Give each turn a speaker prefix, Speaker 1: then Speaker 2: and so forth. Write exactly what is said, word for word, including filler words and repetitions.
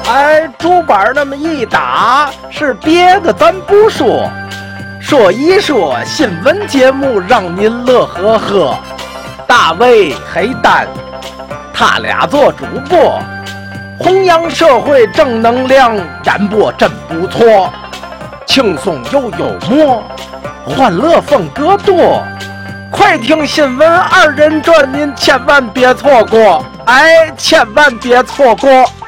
Speaker 1: 哎，竹板那么一打，是别的咱不说，说一说新闻节目让您乐呵呵。大卫、黑蛋，他俩做主播，弘扬社会正能量，演播真不错，轻松又幽默，欢乐风格多。快听新闻二人转，您千万别错过，哎，千万别错过。